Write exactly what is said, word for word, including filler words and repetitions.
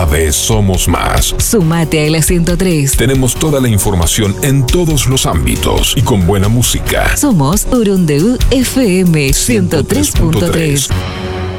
vez somos más. Sumate a la ciento tres. Tenemos toda la información en todos los ámbitos y con buena música. Somos Urundeú F M ciento tres punto tres.